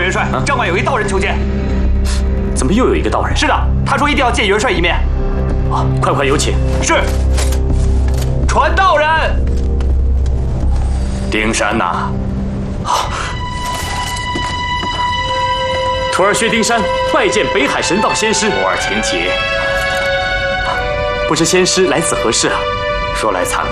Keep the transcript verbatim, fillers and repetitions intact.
元帅，啊、帐外有一道人求见。 怎么又有一个道人？ 是的，他说一定要见元帅一面。 啊，快快有请。 是。传道人。 丁山呐、啊，啊，徒儿薛丁山拜见北海神道仙师。 徒儿请起。 不知仙师来此何事啊？ 说来惭